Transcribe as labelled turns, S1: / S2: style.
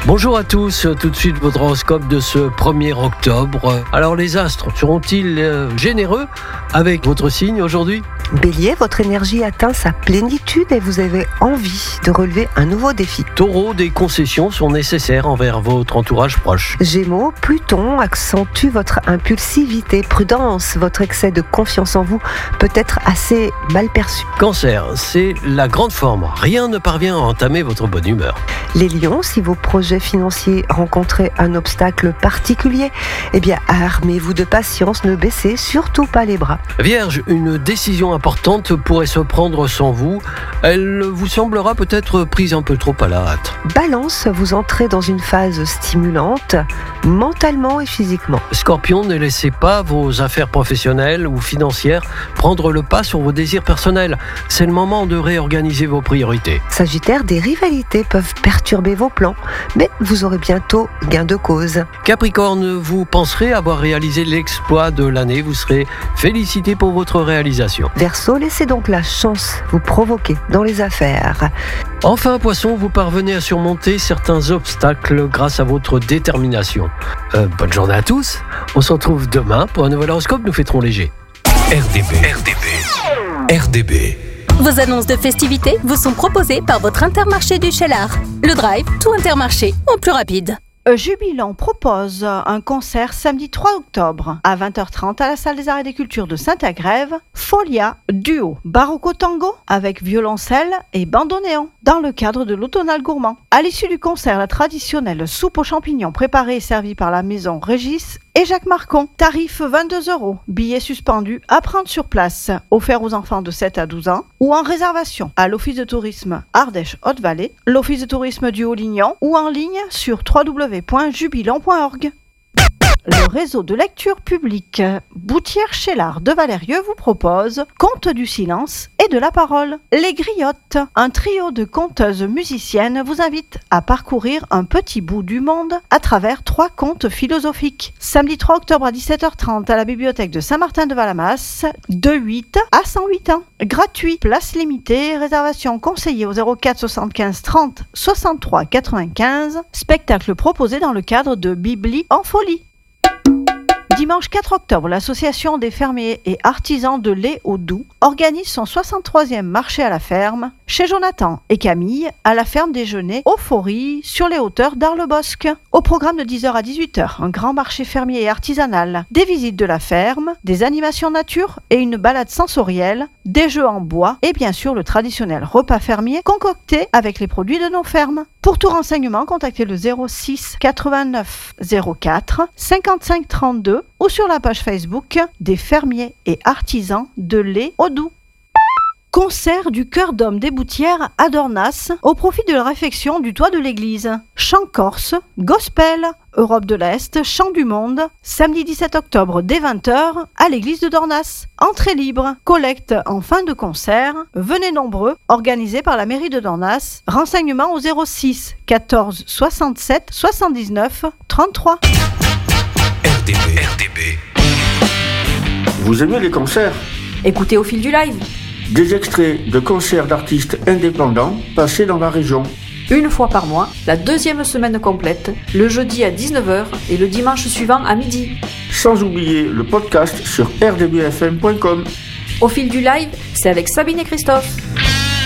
S1: Bonjour à tous, tout de suite votre horoscope de ce 1er octobre. Alors les astres seront-ils généreux avec votre signe aujourd'hui ?
S2: Bélier, votre énergie atteint sa plénitude et vous avez envie de relever un nouveau défi.
S1: Taureau, des concessions sont nécessaires envers votre entourage proche.
S2: Gémeaux, Pluton accentue votre impulsivité. Prudence, votre excès de confiance en vous peut être assez mal perçu.
S1: Cancer, c'est la grande forme. Rien ne parvient à entamer votre bonne humeur.
S2: Les lions, si vos projets financiers rencontraient un obstacle particulier, armez-vous de patience, ne baissez surtout pas les bras.
S1: Vierge, une décision importante pourrait se prendre sans vous. Elle vous semblera peut-être prise un peu trop à la hâte.
S2: Balance, vous entrez dans une phase stimulante, mentalement et physiquement.
S1: Scorpion, ne laissez pas vos affaires professionnelles ou financières prendre le pas sur vos désirs personnels. C'est le moment de réorganiser vos priorités.
S2: Sagittaire, des rivalités peuvent perturber vos plans, mais vous aurez bientôt gain de cause.
S1: Capricorne, vous penserez avoir réalisé l'exploit de l'année. Vous serez félicité pour votre réalisation.
S2: Verseau, laissez donc la chance vous provoquer dans les affaires.
S1: Enfin, Poisson, vous parvenez à surmonter certains obstacles grâce à votre détermination. Bonne journée à tous. On se retrouve demain pour un nouvel horoscope. Nous fêterons léger.
S3: RDB.
S4: Vos annonces de festivités vous sont proposées par votre Intermarché du Cheylard. Le Drive, tout Intermarché, en plus rapide.
S5: Jubilant propose un concert samedi 3 octobre à 20h30 à la salle des arts et des cultures de Saint-Agrève. Folia duo Barocco Tango avec violoncelle et bandoneon dans le cadre de l'Automnal Gourmand. À l'issue du concert, la traditionnelle soupe aux champignons préparée et servie par la maison Régis et Jacques Marcon. Tarif 22 €. Billets suspendus à prendre sur place. Offert aux enfants de 7 à 12 ans ou en réservation à l'Office de tourisme Ardèche-Haute-Vallée, l'Office de tourisme du Haut-Lignon ou en ligne sur www.jubilant.org. Le réseau de lecture publique Boutière-Cheylard de Valérieux vous propose Contes du silence et de la parole. Les Griottes, un trio de conteuses musiciennes vous invite à parcourir un petit bout du monde à travers 3 contes philosophiques. Samedi 3 octobre à 17h30 à la bibliothèque de Saint-Martin-de-Valamas, de 8 à 108 ans. Gratuit, place limitée, réservation conseillée au 04 75 30 63 95. Spectacle proposé dans le cadre de Bibli en folie. Dimanche 4 octobre, l'association des fermiers et artisans de lait au Doubs organise son 63e marché à la ferme chez Jonathan et Camille à la ferme des Genêts, au Faury, sur les hauteurs d'Arlebosc. Au programme de 10h à 18h, un grand marché fermier et artisanal, des visites de la ferme, des animations nature et une balade sensorielle, des jeux en bois et bien sûr le traditionnel repas fermier concocté avec les produits de nos fermes. Pour tout renseignement, contactez le 06 89 04 55 32 ou sur la page Facebook des fermiers et artisans de lait au Doubs. Concert du Chœur d'Homme des Boutières à Dornas au profit de la réfection du toit de l'église. Chant corse, gospel, Europe de l'Est, chant du monde, samedi 17 octobre dès 20h à l'église de Dornas. Entrée libre, collecte en fin de concert, venez nombreux, organisé par la mairie de Dornas. Renseignements au 06 14 67 79 33.
S3: RDB.
S6: Vous aimez les concerts ?
S7: Écoutez Au fil du live.
S6: Des extraits de concerts d'artistes indépendants passés dans la région.
S7: Une fois par mois, la 2e semaine complète, le jeudi à 19h et le dimanche suivant à midi.
S6: Sans oublier le podcast sur rdbfm.com.
S7: Au fil du live, c'est avec Sabine et Christophe.